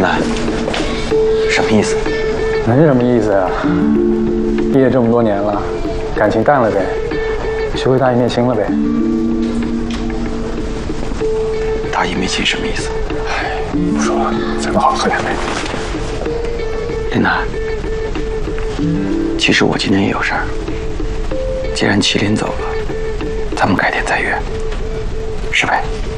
南，什么意思？ 能什么意思啊？毕业这么多年了，感情淡了呗，学会大义灭亲了呗。 大义灭亲什么意思？ 哎，不说了，咱们好好喝两杯。 林南，其实我今天也有事儿。既然麒麟走了，咱们改天再约，是呗？